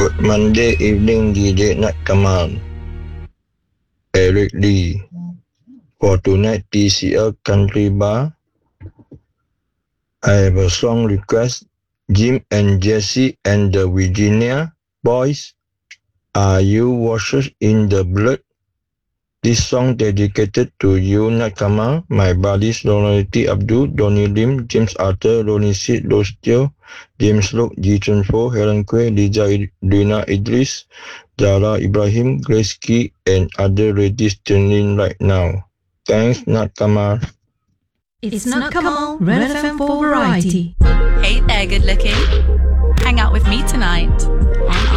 Good Monday evening, DJ Nat Kamal, Eric Lee. For tonight, TCL Country Bar, I have a song request. Jim and Jesse and the Virginia Boys, Are You Washed in the Blood? This song dedicated to you, Nat Kamal, my buddies Lorenity Abdul, Donny Lim, James Arthur, Ronnie Sid, Rostio, James Luke, Ji Chun Fo, Helen Kwe, Lina Idris, Zara Ibrahim, Grace Key, and other ladies tuning in right now. Thanks, Nat Kamal. It's Nat Kamal, Red FM for Variety. Hey there, good looking. Hang out with me tonight, and